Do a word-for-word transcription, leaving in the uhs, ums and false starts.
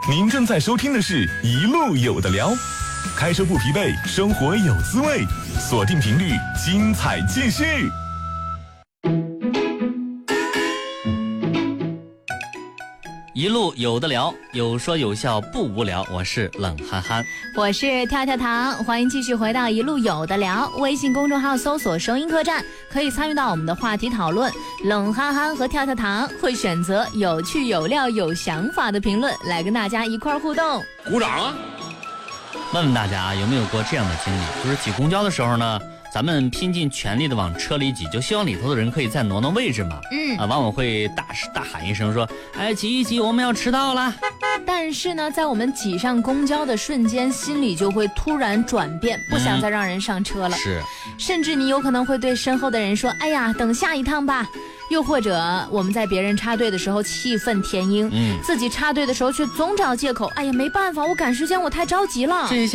您正在收听的是一路有的聊，开车不疲惫，生活有滋味，锁定频率，精彩继续。 一路有的聊，有说有笑不无聊。我是冷憨憨， 我是跳跳糖，欢迎继续回到一路有的聊。微信公众号搜索收音客栈，可以参与到我们的话题讨论。冷憨憨和跳跳糖会选择有趣有料有想法的评论来跟大家一块互动。 鼓掌啊！ 问问大家有没有过这样的经历，就是挤公交的时候呢，咱们拼尽全力的往车里挤，就希望里头的人可以再挪挪位置嘛。 嗯啊，往往会大大喊一声说：“哎，挤一挤，我们要迟到了。” 但是呢，在我们挤上公交的瞬间，心里就会突然转变，不想再让人上车了。 嗯、是， 甚至你有可能会对身后的人说：“哎呀，等下一趟吧。”又或者我们在别人插队的时候气愤填膺，嗯，自己插队的时候却总找借口：“哎呀，没办法，我赶时间，我太着急了。”